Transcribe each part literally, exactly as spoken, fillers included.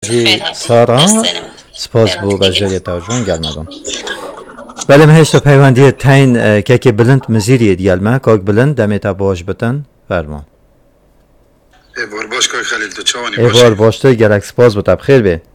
ای سارا سپاس بو بجای تاجون گلمدم بله مهشت پیوندی تین که که بلند مزیری دیال ما کاک بلند دمیتا باش بتن فرمان ایوار باش کاک خلیل تو چوانی باش ایوار باش تو گلک سپاس بو تب خیر بی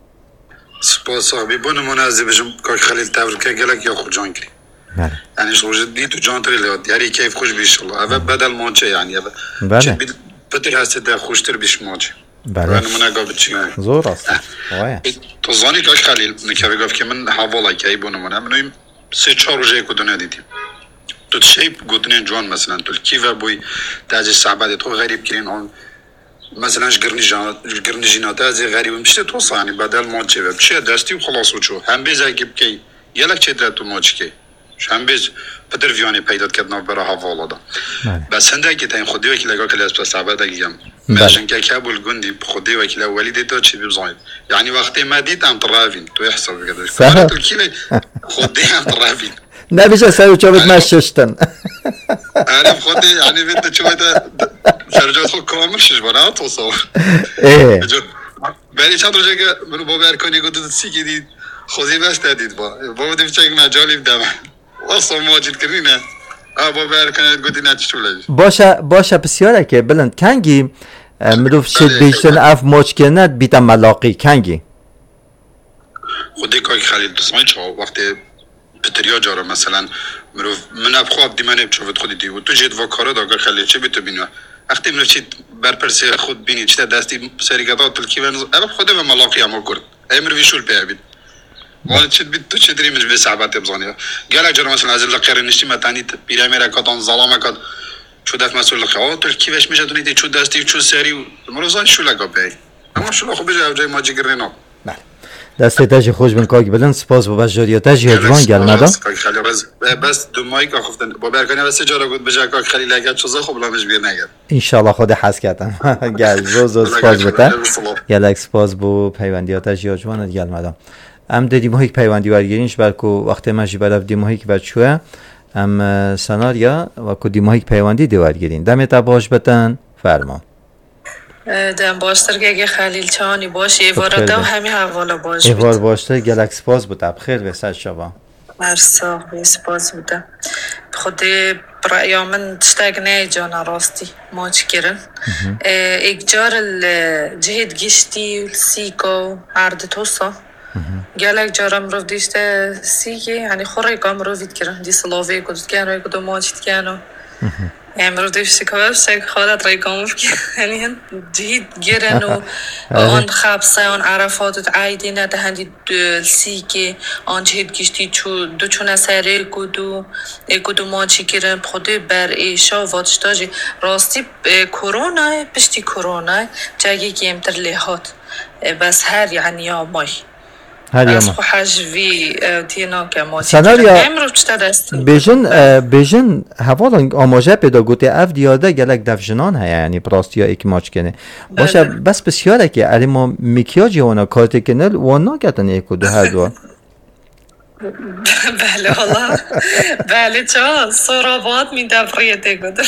سپاس صاحبی بونو منازی بجم کاک خلیل تاور که گلک یا خود جان کری بله یعنی شوجد دی تو جان تری لیاد یاری کیف خوش بیش الله اوه بدل مانچه یعنی اوه بله پتر هسته ده خوشتر بیش مانچه بله من منو قابل چی زور است وای تو زانی کاش خلیل نکوی گفت که من حوالا کی بونو منو منویم سه چهار روزه کدوم ندیدیم تو شیء گوتنین جوان مثلا تو کیف بوی تاج صعبات تو غریب کرین آن مثلا جگرنی جان جگرنی جنات از غریب میشه تو صانی بدل ماچه و چه دستی و خلاص و چو هم بیز اگه کی یلک چه در تو ماچ کی هم بیز پدر ویانی پیدا کردن برای حوالا دا بس هنده که تا این خودی وکیل اگه کلاس پس صعبات اگیم ماشین که کابل گندی خودی وکیل اولی دیتا چی بزنید یعنی وقتی ما دیدم ترافین تو احساس بگذار صح خودی هم ترافین نبیشه سر چوبت مششتن أنا بخدي يعني بدي شوي ده سرجات خو كامل شش بنا توصل إيه بله چند روزه که منو بابا ارکانی گفت تو سی کدید خوزی بس دادید با بابا دیگه چه مجالی بدم واسه ماجد کردینه آ بابا ارکانی گفتی نه چطوره باشه باشه بسیاره که بلند کنگی مروف شد بیشتن اف ماچ کنه بیتم ملاقی کنگی خودی که خالد دوستان چه وقتی پتریا جارا مثلا مروف من ابخواب دی من بچوفت خودی دی و تو جد و کارا داگر خالد چه بیت بینه وقتی منو چی برپرسی خود بینی چه دستی سریعات تلکی ون اب خود به ملاقی هم کرد امر ویشول بیابید مال چه بیت تو چه دری مش به صعبات بزنی گله جارا مثلا از لقر نشتی متانی پیرامیر کاتون ظلام کات شو دفت مسئول لقاء تلکی وش میشه دونی چه دستی چه سری مروزان شو لقا بی اما شو خوب جای جای ماجی گرینو دسته تاجی خوش بن کاک بلند سپاس بابا جوری تاجی هجوان گل مدام خالی بس بس دو ماهی که خفتن بابا ارکانی بس جارا گفت بجای کاک خالی لگت چوزا خوب لامش بیر نگرد ان شاء الله خود حس کردم گل زو زو سپاس بتا یلک سپاس بو پیوندی تاجی هجوان گل مدام ام دیدی ماهی پیوندی ورگیرینش بلکو وقت ماجی برف دی ماهی که بچوه ام سناریا و کو دی ماهی پیوندی دی ورگیرین دمت باش بتن فرما دم باشتر که خلیل چانی باشه ایوارا دو همین حوالا باش بود ایوار باشتر گلک سپاس بود بخیر و سر شبا مرسا سپاس بودم خود برای من تشتاق نه جانا راستی ماچ کرن اگجار الجهد گشتی و سیکو عرض توسا گلک جارم رو دیشته سیکی یعنی خوری کام رو وید کرن دی سلاوی کدوم کنه کدوم ماچت کنه امروز دیشتی که واسه خالد رایگام یعنی هن جهید گرن و آن خبسه آن عرفات عیدی ندهندی سی که آن جهید گشتی چو دو چون سری کدو کدو ماچی گرن خودی بر ایشا واتشتاجی راستی کرونا پشتی کرونا جایی که امتر لحات بس هر یعنی یا مای از خو حجوی دینا که ما سناریا بیشن بیشن حوالا آماجه پیدا گوته اف دیاده گلک دفجنان ها یعنی براستی ها ایک ماچ کنه باشه بس بسیاره که علی ما میکیاجی وانا کارتی کنل وانا کتن ایکو دو هر دو بله والله بله چا سرابات می دفریته گدر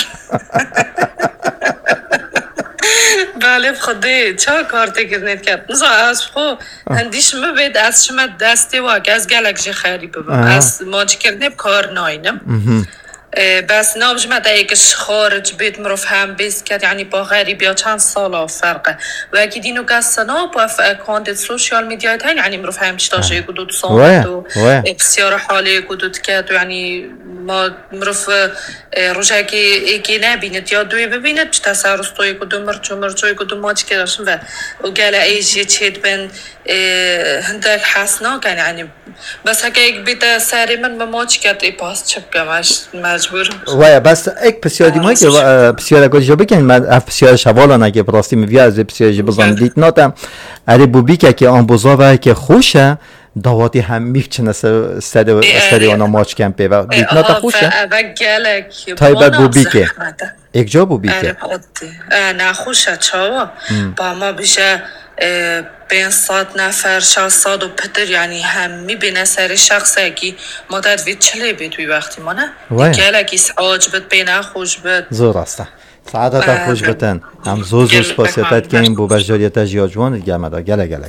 بله خودی چه کارتی کردید کرد نزا از خو هندیش مبید از شما دستی واقع از گلکش خری ببین از ماچ کردنیم کار ناینم بس نابج ما دایکش خارج بید مروف هم بیست کرد یعنی با غریب یا چند سال فرقه و اگه دینو گستنا با اکانت سوشیال میدیا تاین یعنی مروف هم چتاشه کدود سامت و بسیار حالی کدود کرد یعنی ما مروف روشه که ایکی نبیند یا دوی ببیند چه تصرستوی کدوم مرچو مرچوی کدوم ماچ کردشن و و گل ایجی چید بین هندک حسنا کن یعنی بس هکه ایک بیت سری من به ماچ کرد ای پاس چپکمش مجبور وای بس ایک پسیاری ما که پسیار اگه جو بکنید من اف پسیار شوالا نگه براستی میوی از پسیار جو بزن دیت ناتم اری بوبی که که آن بزاوه که خوشه دواتی هم میفچنه سر سری آنا ماچ کم پی و دیت ناتا خوشه تای بر بوبی که ایک جا بوبی که نه خوشه چاوا با ما بیشه بین صد نفر شصت صد و پتر یعنی هم میبینه سر شخصی که مدت وید چلی بید وی وقتی ما نه دیگه لکیس عاجبت بینه خوش بید زور استه سعادت خوش بتن هم زور زور سپاسیتت که این بو بجاریت جیاجوان دیگه مدا گله گله